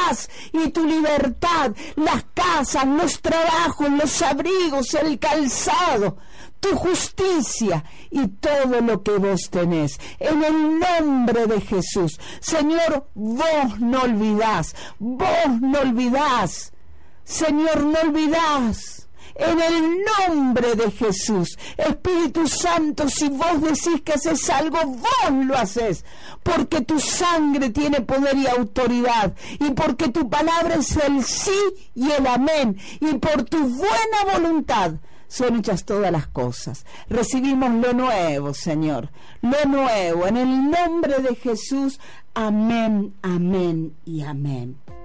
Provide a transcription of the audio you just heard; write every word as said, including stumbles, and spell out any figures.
paz y tu libertad, las casas, los trabajos, los abrigos, el calzado, tu justicia y todo lo que vos tenés. En el nombre de Jesús, Señor, vos no olvidás, vos no olvidás, Señor, no olvidás. En el nombre de Jesús, Espíritu Santo, si vos decís que haces algo, vos lo haces, porque tu sangre tiene poder y autoridad, y porque tu palabra es el sí y el amén, y por tu buena voluntad son hechas todas las cosas. Recibimos lo nuevo, Señor, lo nuevo, en el nombre de Jesús. Amén, amén y amén.